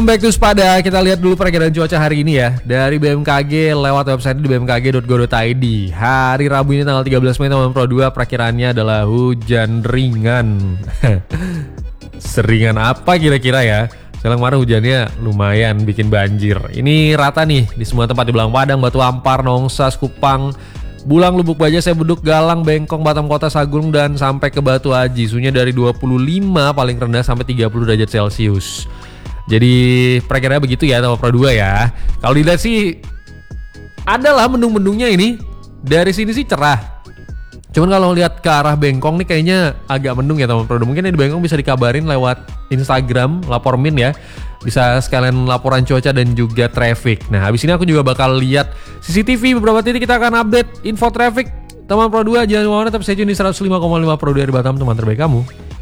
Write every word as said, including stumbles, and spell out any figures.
Back to Spada, kita lihat dulu perakiraan cuaca hari ini ya dari B M K G lewat website di b m k g dot go dot i d. Hari Rabu ini tanggal tiga belas Mei tahun dua ribu dua puluh dua, perakiraannya adalah hujan ringan. Seringan apa kira-kira ya? Sekarang kemarin hujannya lumayan bikin banjir. Ini rata nih di semua tempat di Belang Padang, Batu Ampar, Nongsas, Kupang, Bulang, Lubuk Baja, Sebeduk, Galang, Bengkong, Batam Kota, Sagung, dan sampai ke Batu Aji. Suhunya dari dua puluh lima paling rendah sampai tiga puluh derajat Celcius. Jadi perakiraannya begitu ya tahun dua ribu dua puluh dua ya. Kalau dilihat sih adalah mendung-mendungnya ini. Dari sini sih cerah. Cuman kalau lihat ke arah Bengkong nih kayaknya agak mendung ya tahun dua ribu dua puluh dua. Mungkin di Bengkong bisa dikabarin lewat Instagram, lapor min ya. Bisa sekalian laporan cuaca dan juga traffic. Nah habis ini aku juga bakal lihat C C T V beberapa titik, kita akan update info traffic tahun dua ribu dua puluh dua. Jangan lupa tetap stay tune di seratus lima koma lima Pro dari Batam, teman terbaik kamu.